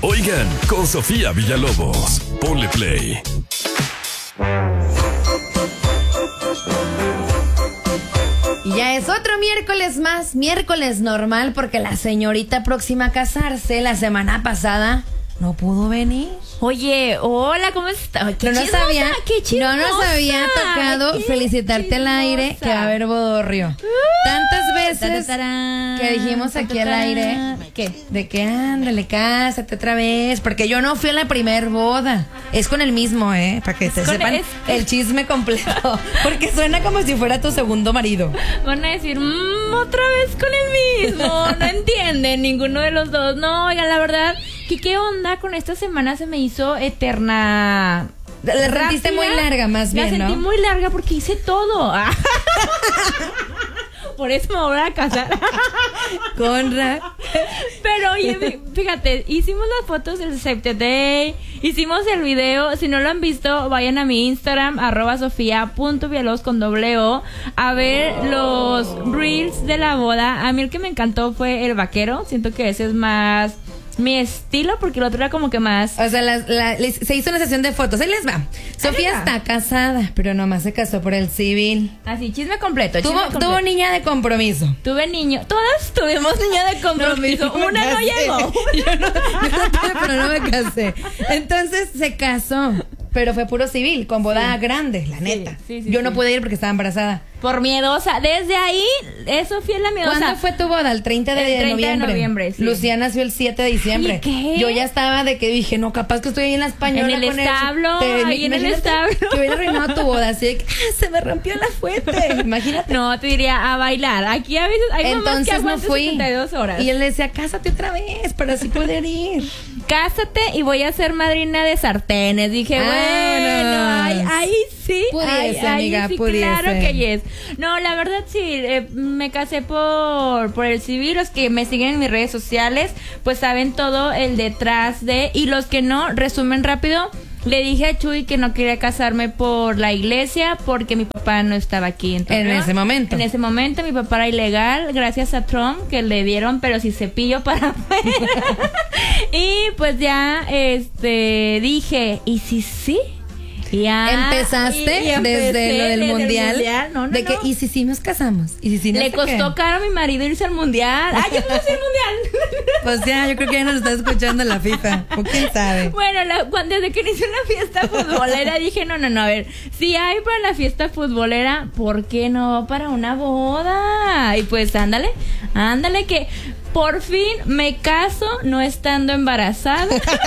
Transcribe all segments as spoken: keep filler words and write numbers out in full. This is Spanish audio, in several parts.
Oigan, con Sofía Villalobos. Ponle play. Y ya es otro miércoles más, miércoles normal, porque la señorita próxima a casarse la semana pasada no pudo venir. Oye, hola, ¿cómo estás? No nos había, no nos había tocado felicitarte chismosa. al aire que va a haber bodorrio. Uh, Tantas veces que dijimos aquí al aire ¿qué? De que ándale, cásate otra vez, porque yo no fui a la primer boda. Es con el mismo, ¿eh? Para que te sepan es, el chisme completo. Porque suena como si fuera tu segundo marido. Van a decir, mmm, otra vez con el mismo. No entienden ninguno de los dos. No, oigan, la verdad, que qué onda con esta semana se me hizo eterna. La sentiste muy larga, más bien, ¿no? La sentí muy larga porque hice todo. Por eso me voy a casar. Conrad. Pero oye, fíjate, hicimos las fotos del Save the Day, hicimos el video. Si no lo han visto, vayan a mi Instagram, arroba sofia.villalobos con doble O, a ver los reels de la boda. A mí el que me encantó fue el vaquero. Siento que ese es más mi estilo, porque el otro era como que más... O sea, la, la, les, se hizo una sesión de fotos. Ahí les va. Sofía les va. está casada, pero nomás se casó por el civil. Así, chisme completo. Chisme Tuvo, completo. tuvo niña de compromiso. Tuve niño. Todas tuvimos niña de compromiso. No, Una no llegó. Yo no, yo no tuve, pero no me casé. Entonces se casó, pero fue puro civil, con boda Sí. grande, la neta. Sí, sí, yo sí. no pude ir porque estaba embarazada. Por miedosa. Desde ahí, eso fue la miedosa. ¿Cuándo fue tu boda? El treinta de El treinta de noviembre. noviembre, sí. Lucía nació el siete de diciembre. ¿Y qué? Yo ya estaba de que dije, no, capaz que estoy ahí en la española. En el con establo, Te- ahí en el imagínate establo. Que hubiera arruinado tu boda, así de que, ah, se me rompió la fuente. Imagínate. No, te diría a bailar. Aquí a veces hay mamás que Entonces no aguantan fui. setenta y dos horas. Y él le decía, cásate otra vez para así poder ir. Cásate y voy a ser madrina de sartenes. Dije, Vámonos. bueno, ahí, ahí sí. Pudiese, ahí, ahí amiga, sí, pudiese. claro que yes. No, la verdad sí, eh, me casé por, por el civil. Los que me siguen en mis redes sociales, pues saben todo el detrás de... Y los que no, resumen rápido. Le dije a Chuy que no quería casarme por la iglesia porque mi papá no estaba aquí en Torreón. En ese momento. En ese momento mi papá era ilegal, gracias a Trump, que le dieron, pero si cepillo para afuera. Y pues ya, este, dije, ¿y si sí? Ya, Empezaste y- y empecé desde lo del desde el mundial, mundial. No, no, de que no. y si sí nos casamos y si sí no Le sé costó qué. caro a mi marido irse al mundial. ¡Ay, yo no sé el mundial! Pues ya, yo creo que ya nos está escuchando la FIFA, o quién sabe. Bueno, la, cuando, desde que inició la fiesta futbolera dije, no, no, no, a ver, si hay para la fiesta futbolera, ¿por qué no para una boda? Y pues ándale, ándale que por fin me caso no estando embarazada.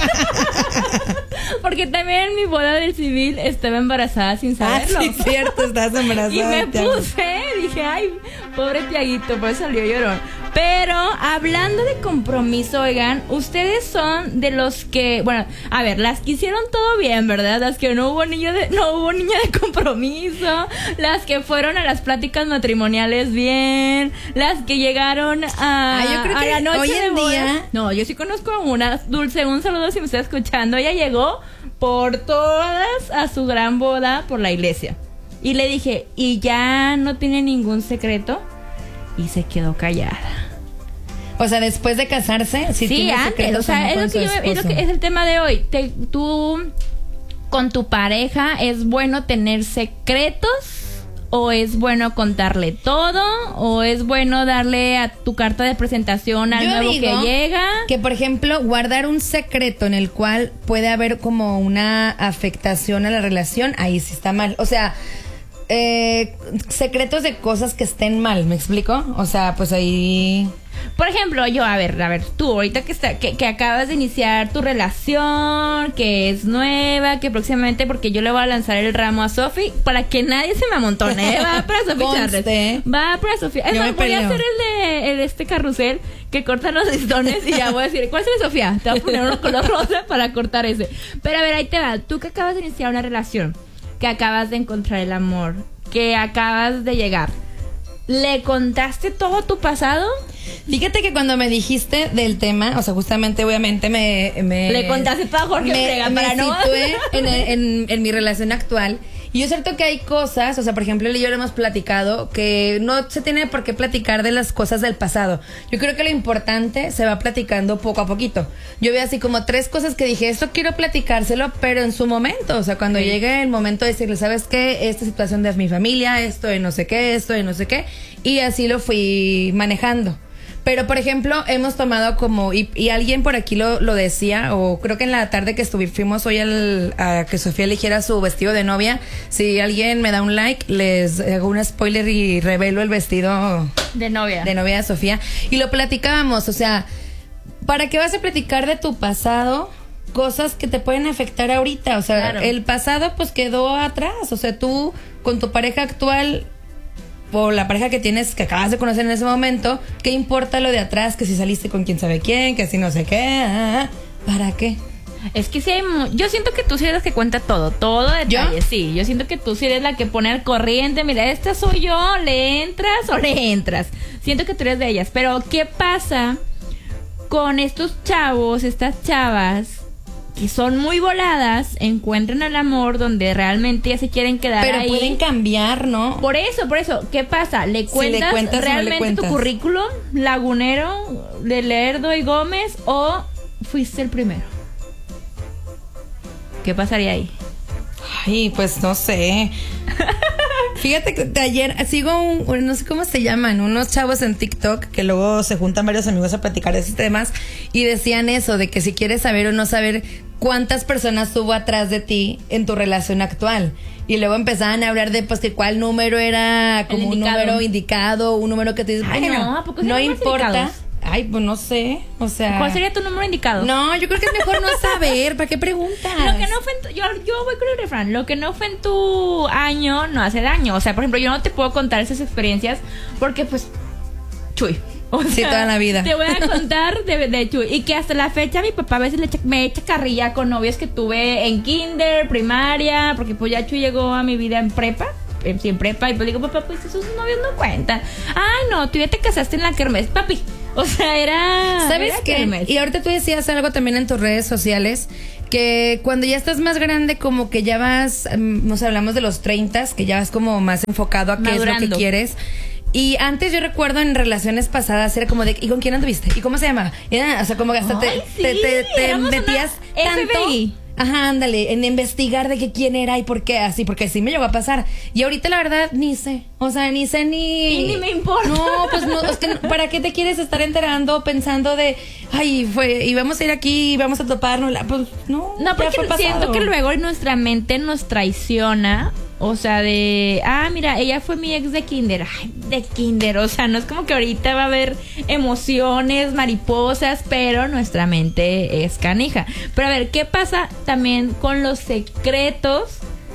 Porque también en mi boda del civil estaba embarazada sin Ah, saberlo. sí, cierto, estás embarazada. Y me te amo. puse, dije, ay, pobre Tiaguito, pues salió llorón. Pero hablando de compromiso, oigan, ustedes son de los que, bueno, a ver, las que hicieron todo bien, ¿verdad? Las que no hubo niño de, no hubo niña de compromiso, las que fueron a las pláticas matrimoniales bien, las que llegaron a, Ah, yo creo a que la noche hoy de en bodas. día- No, yo sí conozco a una, Dulce, un saludo si me está escuchando. Ella llegó por todas a su gran boda por la iglesia. Y le dije, ¿y ya no tiene ningún secreto? Y se quedó callada. O sea, después de casarse, sí, Sí, tiene antes, secretos o sea, o no es con lo, su que yo, es lo esposo. que es el tema de hoy. Te, tú, con tu pareja, ¿es bueno tener secretos? ¿O es bueno contarle todo? ¿O es bueno darle a tu carta de presentación al Yo nuevo digo que llega? Que, por ejemplo, guardar un secreto en el cual puede haber como una afectación a la relación, ahí sí está mal. O sea, eh, secretos de cosas que estén mal, ¿me explico? O sea, pues ahí... Por ejemplo, yo, a ver, a ver, tú ahorita que, está, que, que acabas de iniciar tu relación, que es nueva, que próximamente, porque yo le voy a lanzar el ramo a Sofi, para que nadie se me amontone, ¿eh? Va para Sofi Conste. Charles. Va para Sofía. Es Yo más, me voy a peleo. hacer el de, el de este carrusel que corta los listones y ya voy a decir, ¿cuál es el de Sofía? Te voy a poner uno color rosa para cortar ese. Pero a ver, ahí te va. Tú que acabas de iniciar una relación, que acabas de encontrar el amor, que acabas de llegar, ¿le contaste todo tu pasado? Fíjate que cuando me dijiste del tema, o sea, justamente, obviamente, me... me Le contaste todo a Jorge me, Ortega me para no... situé en, en, en mi relación actual Y es cierto que hay cosas, o sea, por ejemplo, él y yo lo hemos platicado, que no se tiene por qué platicar de las cosas del pasado. Yo creo que lo importante se va platicando poco a poquito. Yo veo así como tres cosas que dije, esto quiero platicárselo, pero en su momento, o sea, cuando sí. llegue el momento de decirle, ¿sabes qué? Esta situación de mi familia, esto de no sé qué, esto de no sé qué, y así lo fui manejando. Pero, por ejemplo, hemos tomado como, y, y alguien por aquí lo, lo decía, o creo que en la tarde que estuvimos, fuimos hoy al, a que Sofía eligiera su vestido de novia, si alguien me da un like, les hago un spoiler y revelo el vestido de novia. De novia de Sofía. Y lo platicábamos, o sea, ¿para qué vas a platicar de tu pasado? Cosas que te pueden afectar ahorita, o sea, claro. El pasado pues quedó atrás, o sea, tú con tu pareja actual o la pareja que tienes, que acabas de conocer en ese momento, ¿qué importa lo de atrás? Que si saliste con quién sabe quién, que si no sé qué, ah, ¿para qué? Es que sí hay, yo siento que tú sí eres la que cuenta todo, todo detalle, ¿yo? Sí, yo siento que tú sí eres la que pone al corriente, mira, esta soy yo, ¿le entras o le entras? Siento que tú eres de ellas, pero ¿qué pasa con estos chavos, estas chavas que son muy voladas, encuentran el amor donde realmente ya se quieren quedar pero ahí? Pero pueden cambiar, ¿no? Por eso, por eso. ¿Qué pasa? ¿Le cuentas, si le cuentas realmente no le cuentas tu currículum lagunero de Lerdo y Gómez o fuiste el primero? ¿Qué pasaría ahí? Ay, pues no sé. Fíjate que de ayer sigo un, no sé cómo se llaman, unos chavos en TikTok que luego se juntan varios amigos a platicar de esos temas y decían eso, de que si quieres saber o no saber cuántas personas tuvo atrás de ti en tu relación actual. Y luego empezaban a hablar de pues que cuál número era como un número indicado, un número que te dices, ay, no, ¿a poco no importa. Indicados? Ay, pues no sé, o sea... ¿Cuál sería tu número indicado? No, yo creo que es mejor no saber, ¿para qué preguntas? Lo que no fue en tu, yo, yo voy con el refrán, lo que no fue en tu año no hace daño. O sea, por ejemplo, yo no te puedo contar esas experiencias porque pues, chuy. O sea, sí, toda la vida. Te voy a contar de, de chuy. Y que hasta la fecha mi papá a veces le echa, me echa carrilla con novios que tuve en kinder, primaria, porque pues ya chuy llegó a mi vida en prepa. Sí, en prepa, y pues digo, papá, pues esos novios no cuentan. Ay, no, tú ya te casaste en la kermés, papi. O sea, era... ¿Sabes era qué? Kermés. Y ahorita tú decías algo también en tus redes sociales, que cuando ya estás más grande, como que ya vas, nos hablamos de los treinta, que ya vas como más enfocado a qué Madurando. Es lo que quieres. Y antes yo recuerdo en relaciones pasadas era como de, ¿y con quién anduviste? ¿Y cómo se llama? Era, o sea, como que hasta Ay, te, sí, te, te, te metías tanto... F B I. Ajá, ándale, en investigar de que quién era y por qué así, porque sí me llegó a pasar. Y ahorita la verdad ni sé, o sea, ni sé ni... Y ni me importa. No, pues no, es que ¿para qué te quieres estar enterando pensando de, ay, fue, y vamos a ir aquí y vamos a toparnos? Pues no, no, porque siento que luego nuestra mente nos traiciona. O sea, de, ah, mira, ella fue mi ex de kinder. Ay, de kinder, o sea, no es como que ahorita va a haber emociones, mariposas, pero nuestra mente es canija. Pero a ver, ¿qué pasa también con los secretos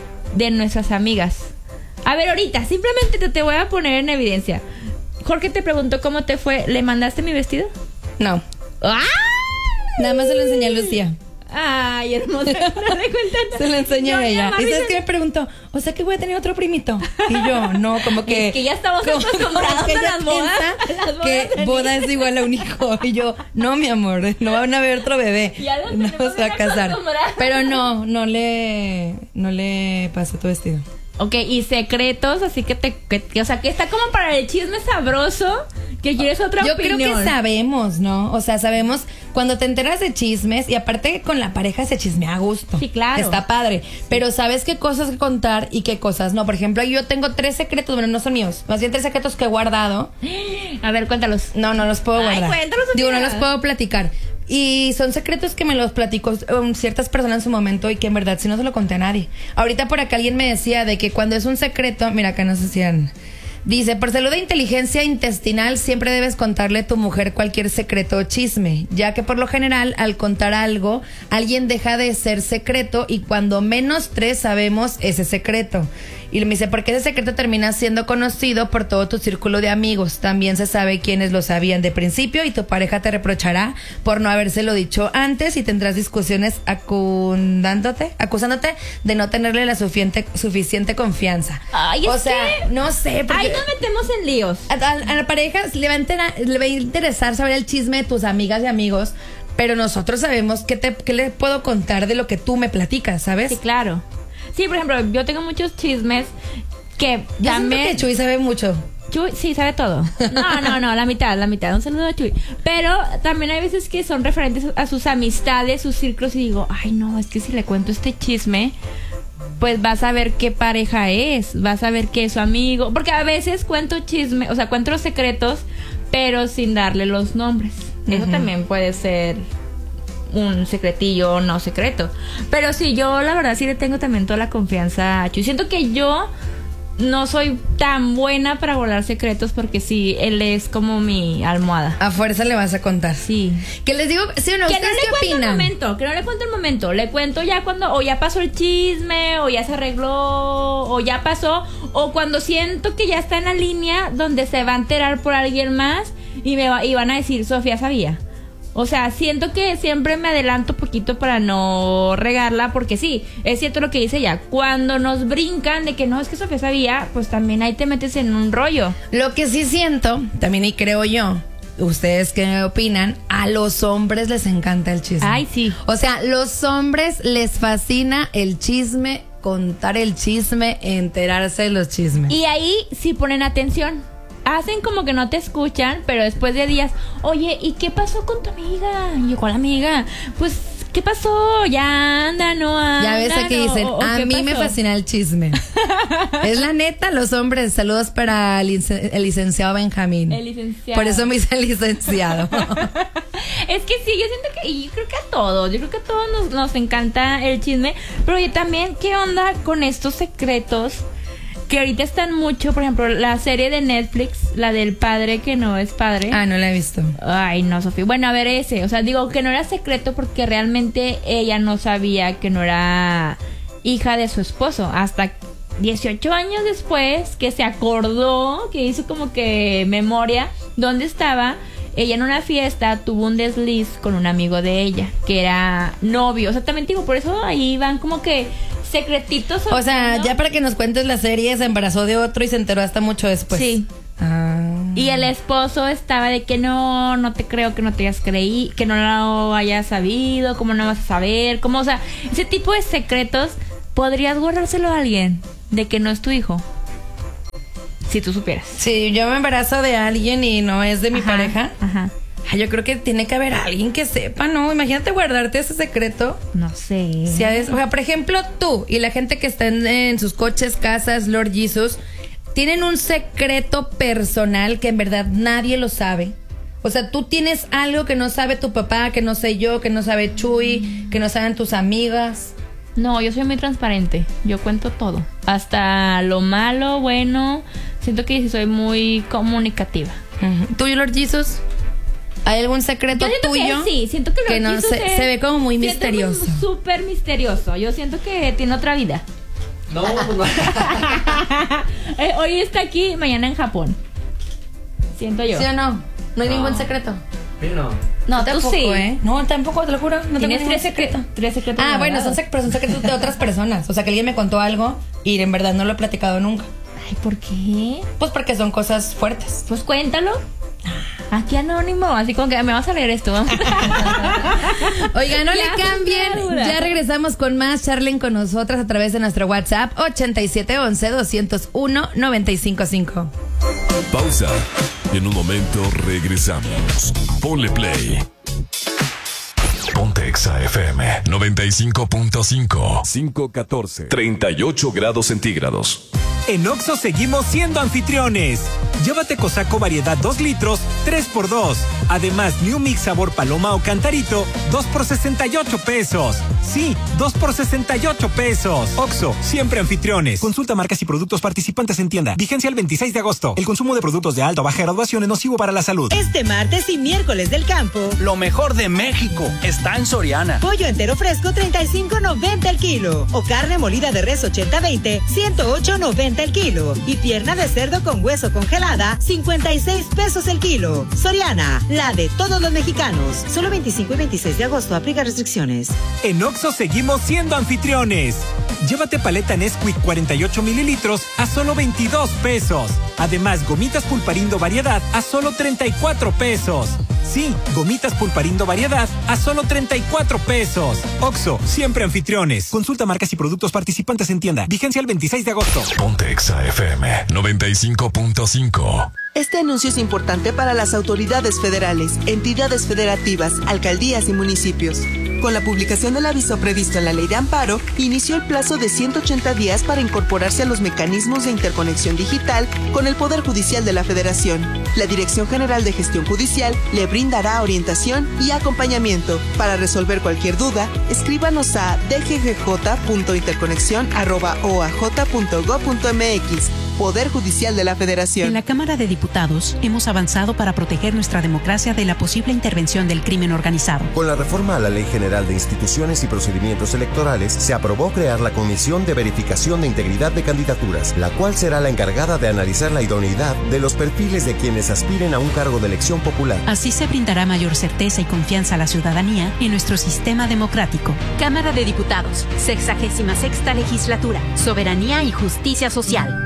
de nuestras amigas? A ver, ahorita, simplemente te, te voy a poner en evidencia. Jorge te preguntó cómo te fue. ¿Le mandaste mi vestido? No. ¡Ah! Nada más se lo enseñé a Lucía. Ay, hermosa, no le cuentan. Se lo enseñó a ella. ¿Y sabes qué me preguntó? O sea que voy a tener otro primito. Y yo, no, como que... Es que ya estamos acostumbrados que a las bodas. A las bodas que boda es igual a un hijo. Y yo, no, mi amor, no van a ver otro bebé. Ya lo no se va a casar. Pero no, no le, no le pasé tu vestido. Ok, y secretos, así que te... Que, que, o sea, que está como para el chisme sabroso, que quieres otra Yo opinión. Yo creo que sabemos, ¿no? O sea, sabemos cuando te enteras de chismes, y aparte con la pareja se chismea a gusto. Sí, claro. Está padre. Sí. Pero sabes qué cosas contar y qué cosas no. Por ejemplo, yo tengo tres secretos, bueno, no son míos, más bien tres secretos que he guardado. A ver, cuéntalos. No, no los puedo Ay, guardar. Cuéntalos. Digo, no los puedo platicar. Y son secretos que me los platicó um, ciertas personas en su momento y que en verdad sí no se lo conté a nadie. Ahorita por acá alguien me decía de que cuando es un secreto, mira, acá nos decían, dice, por salud de inteligencia intestinal siempre debes contarle a tu mujer cualquier secreto o chisme, ya que por lo general al contar algo, alguien deja de ser secreto y cuando menos tres sabemos ese secreto. Y me dice, porque ese secreto termina siendo conocido por todo tu círculo de amigos. También se sabe quiénes lo sabían de principio y tu pareja te reprochará por no habérselo dicho antes y tendrás discusiones acusándote, acusándote de no tenerle la suficiente, suficiente confianza. Ay, o es sea, que... no sé. Ahí nos metemos en líos. A, a, a la pareja le va, a entera, le va a interesar saber el chisme de tus amigas y amigos, pero nosotros sabemos qué, te, qué le puedo contar de lo que tú me platicas, ¿sabes? Sí, claro. Sí, por ejemplo, yo tengo muchos chismes que Yo también... siento que Chuy sabe mucho. Chuy, sí, sabe todo. No, no, no, la mitad, la mitad. Un saludo a Chuy. Pero también hay veces que son referentes a sus amistades, sus círculos, y digo, ay, no, es que si le cuento este chisme, pues vas a ver qué pareja es, vas a ver qué es su amigo. Porque a veces cuento chisme, o sea, cuento los secretos, pero sin darle los nombres. Uh-huh. Eso también puede ser un secretillo o no secreto. Pero sí, yo la verdad sí le tengo también toda la confianza a Chuy. Siento que yo no soy tan buena para guardar secretos porque sí, él es como mi almohada. A fuerza le vas a contar. Sí. Que les digo, ¿sí o no? Que ¿Ustedes no le qué cuento opinan? el momento, que no le cuento el momento. Le cuento ya cuando, o ya pasó el chisme, o ya se arregló, o ya pasó, o cuando siento que ya está en la línea donde se va a enterar por alguien más y me va, y van a decir, Sofía sabía. O sea, siento que siempre me adelanto poquito para no regarla, porque sí, es cierto lo que dice ella. Cuando nos brincan de que no, es que Sofía sabía, pues también ahí te metes en un rollo. Lo que sí siento, también y creo yo, ¿ustedes qué opinan? A los hombres les encanta el chisme. Ay, sí. O sea, los hombres les fascina el chisme, contar el chisme, enterarse de los chismes. Y ahí sí ponen atención. Hacen como que no te escuchan, pero después de días, oye, ¿y qué pasó con tu amiga? Y yo, ¿cuál amiga? Pues, ¿qué pasó? Ya anda, no anda. Ya ves aquí dicen, o, o, a mí pasó? me fascina el chisme. Es la neta, los hombres. Saludos para el, lic- el licenciado Benjamín. El licenciado. Por eso me hice licenciado. Es que sí, yo siento que, y yo creo que a todos, yo creo que a todos nos, nos encanta el chisme, pero oye, también, ¿qué onda con estos secretos? Que ahorita están mucho, por ejemplo, la serie de Netflix, la del padre que no es padre. Ah, no la he visto. Ay, no, Sofía. Bueno, a ver ese. O sea, digo que no era secreto porque realmente ella no sabía que no era hija de su esposo. Hasta dieciocho años después que se acordó, que hizo como que memoria, dónde estaba. Ella en una fiesta tuvo un desliz con un amigo de ella, que era novio. O sea, también digo, por eso ahí van como que secretitos. O sea, ¿no? ya para que nos cuentes la serie, se embarazó de otro y se enteró hasta mucho después. Sí. Ah. Y el esposo estaba de que no, no te creo que no te hayas creído, que no lo hayas sabido, cómo no vas a saber, cómo, o sea, ese tipo de secretos podrías guardárselo a alguien de que no es tu hijo. Si tú supieras. Si yo me embarazo de alguien y no es de mi Ajá, pareja, Ajá. ay, yo creo que tiene que haber alguien que sepa, ¿no? Imagínate guardarte ese secreto. No sé. Si ha de- o sea, por ejemplo, tú y la gente que está en, en sus coches, casas, Lord Jesus, tienen un secreto personal que en verdad nadie lo sabe. O sea, tú tienes algo que no sabe tu papá, que no sé yo, que no sabe Chuy, que no saben tus amigas. No, yo soy muy transparente. Yo cuento todo. Hasta lo malo, bueno. Siento que soy muy comunicativa. Uh-huh. ¿Tú y Lord Jesus? ¿Hay algún secreto Yo siento tuyo? que sí, siento que, que Lord no Jesus se, es- se ve como muy siento misterioso. muy Súper misterioso. Yo siento que tiene otra vida. No, pues no. Eh, hoy está aquí, mañana en Japón. Siento yo. ¿Sí o no? No hay No. ningún secreto. Sí, no. No, tú Tampoco, sí. ¿eh? No, tampoco, te lo juro. No tengo Tienes ningún tres secretos. secreto. Tres secretos. Ah, bueno, son, guardados. sec- pero son secretos de otras personas. O sea, que alguien me contó algo y en verdad no lo he platicado nunca. Ay, ¿por qué? Pues porque son cosas fuertes. Pues cuéntalo. Aquí anónimo, así como que me vas a leer esto. Oigan, no Ya, le cambien. sin duda. Ya regresamos con más. Charlen con nosotras a través de nuestro WhatsApp ochenta y siete once, doscientos uno, noventa y cinco cinco. Pausa. Y en un momento regresamos. Ponle play. Ponte Exa F M noventa y cinco punto cinco. cinco catorce. treinta y ocho grados centígrados. En Oxxo seguimos siendo anfitriones. Llévate Cosaco variedad dos litros, tres por dos. Además, New Mix sabor paloma o cantarito, dos por sesenta y ocho pesos. Sí, dos por sesenta y ocho pesos. Oxxo, siempre anfitriones. Consulta marcas y productos participantes en tienda. Vigencia el veintiséis de agosto. El consumo de productos de alta o baja graduación es nocivo para la salud. Este martes y miércoles del campo, Lo mejor de México está en Soriana. pollo entero fresco treinta y cinco noventa el kilo o carne molida de res ochenta veinte ciento ocho noventa el kilo y pierna de cerdo con hueso congelada cincuenta y seis pesos el kilo. kilo. Soriana, la de todos los mexicanos. Solo veinticinco y veintiséis de agosto. Aplica restricciones. En Oxxo seguimos siendo anfitriones. Llévate paleta Nesquik cuarenta y ocho mililitros a solo veintidós pesos. Además, gomitas Pulparindo variedad a solo treinta y cuatro pesos. Sí, gomitas Pulparindo variedad a solo treinta y cuatro pesos. Oxxo, siempre anfitriones. Consulta marcas y productos participantes en tienda. Vigencia el veintiséis de agosto. Ponte Exa F M noventa y cinco punto cinco. Este anuncio es importante para las autoridades federales, entidades federativas, alcaldías y municipios. Con la publicación del aviso previsto en la Ley de Amparo, inició el plazo de ciento ochenta días para incorporarse a los mecanismos de interconexión digital con el Poder Judicial de la Federación. La Dirección General de Gestión Judicial le brindará orientación y acompañamiento. Para resolver cualquier duda, escríbanos a d g g j punto interconexión arroba o a j punto gob punto m x. Poder Judicial de la Federación. En la Cámara de Diputados hemos avanzado para proteger nuestra democracia de la posible intervención del crimen organizado. Con la reforma a la Ley General de Instituciones y Procedimientos Electorales, se aprobó crear la Comisión de Verificación de Integridad de Candidaturas, la cual será la encargada de analizar la idoneidad de los perfiles de quienes aspiren a un cargo de elección popular. Así se brindará mayor certeza y confianza a la ciudadanía en nuestro sistema democrático. Cámara de Diputados, sexagésima sexta legislatura, soberanía y justicia social.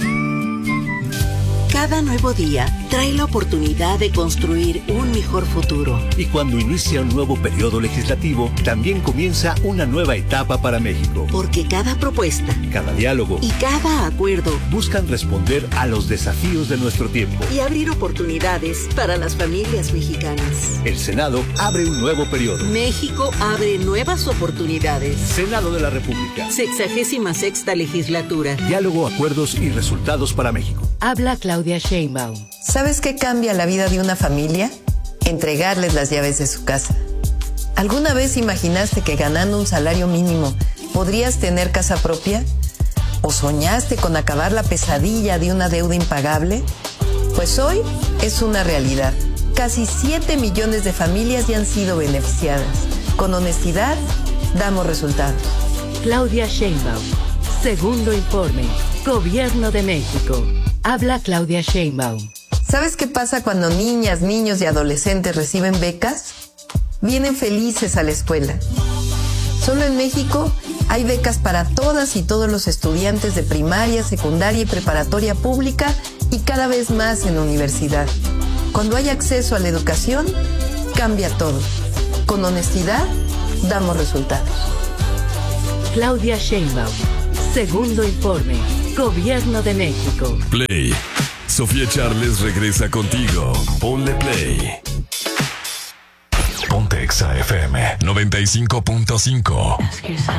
Cada nuevo día trae la oportunidad de construir un mejor futuro. Y cuando inicia un nuevo periodo legislativo, también comienza una nueva etapa para México. Porque cada propuesta, cada diálogo y cada acuerdo buscan responder a los desafíos de nuestro tiempo y abrir oportunidades para las familias mexicanas. El Senado abre un nuevo periodo. México abre nuevas oportunidades. Senado de la República. Sexagésima sexta legislatura. Diálogo, acuerdos y resultados para México. Habla Claudia Sheinbaum. ¿Sabes qué cambia la vida de una familia? Entregarles las llaves de su casa. ¿Alguna vez imaginaste que ganando un salario mínimo podrías tener casa propia? ¿O soñaste con acabar la pesadilla de una deuda impagable? Pues hoy es una realidad. Casi siete millones de familias ya han sido beneficiadas. Con honestidad, damos resultados. Claudia Sheinbaum. Segundo informe. Gobierno de México. Habla Claudia Sheinbaum. ¿Sabes qué pasa cuando niñas, niños y adolescentes reciben becas? Vienen felices a la escuela. Solo en México hay becas para todas y todos los estudiantes de primaria, secundaria y preparatoria pública y cada vez más en la universidad. Cuando hay acceso a la educación, cambia todo. Con honestidad, damos resultados. Claudia Sheinbaum. Segundo informe. Gobierno de México. Play. Sofía Charles regresa contigo. Ponle play. Ponte Exa F M noventa y cinco punto cinco.